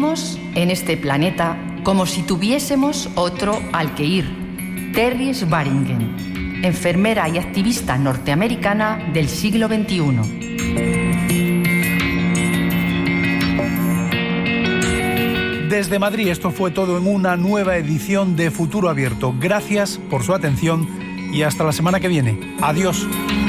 Vivimos en este planeta como si tuviésemos otro al que ir. Terry Swearingen, enfermera y activista norteamericana del siglo XXI. Desde Madrid, esto fue todo en una nueva edición de Futuro Abierto. Gracias por su atención y hasta la semana que viene. Adiós.